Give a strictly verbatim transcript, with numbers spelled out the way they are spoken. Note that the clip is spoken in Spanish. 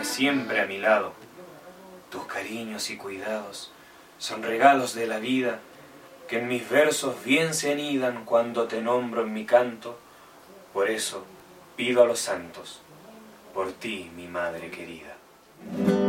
siempre a mi lado. Tus cariños y cuidados son regalos de la vida que en mis versos bien se anidan cuando te nombro en mi canto. Por eso pido a los santos, por ti, mi madre querida.